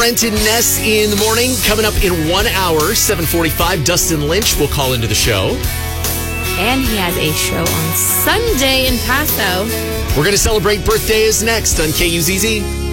Brent and Ness in the morning. Coming up in 1 hour, 7:45, Dustin Lynch will call into the show. And he has a show on Sunday in Paso. We're going to celebrate birthdays next on KUZZ.